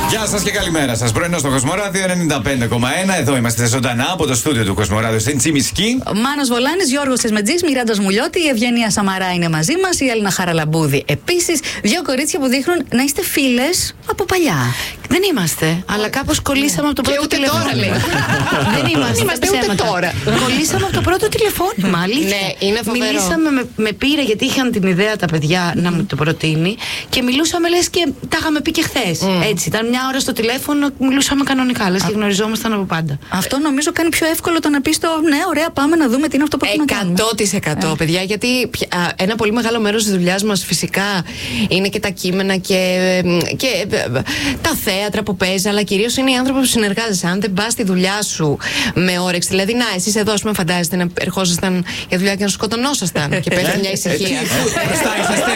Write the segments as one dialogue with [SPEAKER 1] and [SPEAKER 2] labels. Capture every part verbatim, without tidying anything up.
[SPEAKER 1] Γεια σας και καλημέρα σας. Πρωινό στο Κοσμοράδιο ενενήντα πέντε κόμμα ένα. Εδώ είμαστε ζωντανά από το στούντιο του Κοσμοράδιο στην Τσιμισκή.
[SPEAKER 2] Μάνος Βολάνης, Γιώργος Θεσμετζής, Μιράντα Μουλιώτη, η Ευγενία Σαμαρά είναι μαζί μας, η Έλληνα Χαραλαμπούδη επίσης. Δύο κορίτσια που δείχνουν να είστε φίλες από παλιά.
[SPEAKER 3] Δεν είμαστε, αλλά κάπως κολλήσαμε από το πρώτο τηλεφώνημα. Δεν είμαστε,
[SPEAKER 4] είμαστε ούτε τώρα.
[SPEAKER 3] Κολλήσαμε από το πρώτο τηλεφώνημα, αλήθεια.
[SPEAKER 4] Ναι, είναι φοβερό.
[SPEAKER 3] Μιλήσαμε, με, με πήρε γιατί είχαν την ιδέα τα παιδιά να μου το προτείνει και μιλούσαμε λες και τα είχαμε πει και χθες. Mm. Έτσι, ήταν μια ώρα στο τηλέφωνο, μιλούσαμε κανονικά, λες και γνωριζόμασταν από πάντα.
[SPEAKER 2] Αυτό νομίζω κάνει πιο εύκολο το να πεις το ναι, ωραία, πάμε να δούμε τι είναι αυτό που έχουμε να κάνουμε.
[SPEAKER 4] εκατό τοις εκατό ε. παιδιά, γιατί α, ένα πολύ μεγάλο μέρος της δουλειάς μας φυσικά είναι και τα κείμενα και, και τα θέατρα που παίζει, αλλά κυρίως είναι οι άνθρωποι που συνεργάζεσαι. Αν δεν πας στη δουλειά σου με όρεξη, δηλαδή, να, εσείς εδώ, ας πούμε, φαντάζεστε να ερχόσασταν για δουλειά και να σκοτωνόσασταν και πέφτει μια ησυχία.
[SPEAKER 1] Μπροστά είσαστε.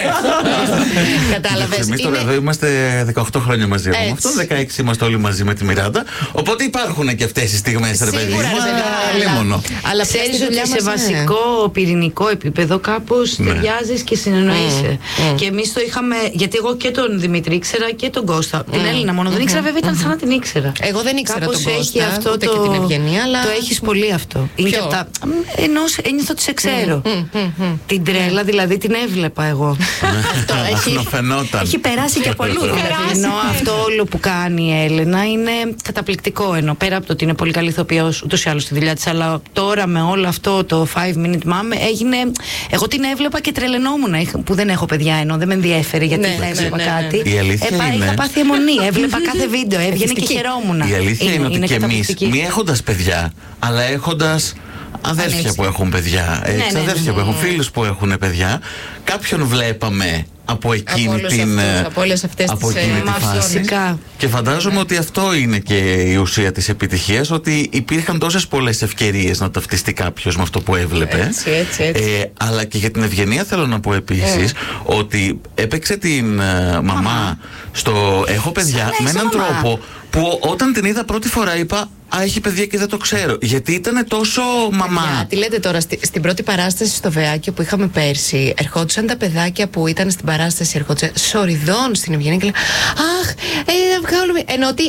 [SPEAKER 4] Κατάλαβες.
[SPEAKER 5] Εμείς τώρα εδώ είμαστε δεκαοκτώ χρόνια μαζί. Αυτό δεκαέξι είμαστε όλοι μαζί με τη Μιράντα. Οπότε υπάρχουν και αυτές οι στιγμές, ρε παιδί μου. Λίμωνο.
[SPEAKER 3] Αλλά ξέρεις ότι σε βασικό πυρηνικό επίπεδο κάπως ταιριάζεις και συνεννοείσαι. Και εμείς το είχαμε, γιατί εγώ και τον Δημήτρη ήξερα και τον Κώστα. Την Έλληνα μόνο δεν ήξερα, βέβαια ήταν σαν να την ήξερα.
[SPEAKER 4] Εγώ δεν ήξερα τον Κώστα,
[SPEAKER 3] έχει αυτό
[SPEAKER 4] ούτε
[SPEAKER 3] το,
[SPEAKER 4] και την Ευγενία, αλλά
[SPEAKER 3] το έχεις πολύ αυτό. Είναι
[SPEAKER 4] Ποιο?
[SPEAKER 3] και τα, ενώ ένιωθα ότι σε ξέρω. Την τρέλα δηλαδή την έβλεπα εγώ.
[SPEAKER 5] Αυτό έχει,
[SPEAKER 3] έχει περάσει και από αλλού. Ενώ αυτό όλο που κάνει η Έλενα είναι καταπληκτικό. Ενώ πέρα από το ότι είναι πολύ καλή ηθοποιός ούτως ή άλλως στη δουλειά της, αλλά τώρα με όλο αυτό το five minute mom έγινε. Εγώ την έβλεπα και τρελαινόμουν που δεν έχω παιδιά, ενώ δεν με ενδιέφερε γιατί
[SPEAKER 4] ναι,
[SPEAKER 3] θα έβλεπα
[SPEAKER 4] ναι, ναι, ναι.
[SPEAKER 3] κάτι.
[SPEAKER 5] Η αλήθεια
[SPEAKER 3] ε,
[SPEAKER 5] είναι.
[SPEAKER 3] Είχα πάθει αιμονή. Έβλεπα κάθε βίντεο, έβγαινε και χαιρόμουν.
[SPEAKER 5] Η αλήθεια είναι, είναι ότι
[SPEAKER 3] είναι
[SPEAKER 5] και εμείς, μη έχοντας παιδιά, αλλά έχοντας αδέρφια
[SPEAKER 3] Ανέξια.
[SPEAKER 5] που έχουν παιδιά,
[SPEAKER 3] ναι,
[SPEAKER 5] εξαδέρφια
[SPEAKER 3] ναι, ναι.
[SPEAKER 5] που έχουν φίλους που έχουν παιδιά, κάποιον βλέπαμε από εκείνη
[SPEAKER 4] από
[SPEAKER 5] την
[SPEAKER 4] αυτούς, από όλες αυτές
[SPEAKER 5] από
[SPEAKER 4] τις,
[SPEAKER 5] εκείνη
[SPEAKER 4] ε,
[SPEAKER 5] τη φάση.
[SPEAKER 3] φυσικά.
[SPEAKER 5] Και φαντάζομαι ναι. ότι αυτό είναι και η ουσία της επιτυχίας, ότι υπήρχαν τόσες πολλές ευκαιρίες να ταυτιστεί κάποιος με αυτό που έβλεπε.
[SPEAKER 4] Έτσι, έτσι, έτσι.
[SPEAKER 5] Ε, αλλά και για την Ευγενία θέλω να πω επίσης mm. ότι έπαιξε την uh, μαμά στο «Έχω παιδιά» με έναν μαμά. τρόπο που όταν την είδα πρώτη φορά είπα «Α, έχει παιδιά και δεν το ξέρω». Γιατί ήταν τόσο μαμά.
[SPEAKER 4] Παιδιά, τι λέτε τώρα, στη, στην πρώτη παράσταση στο Βεάκιο που είχαμε πέρσι, ερχόντουσαν τα παιδάκια που ήταν στην παράσταση, ερχόντουσαν σοριδών στην Ευγενία και λέει «Αχ, ε, βγάλουμε». Ενώ ότι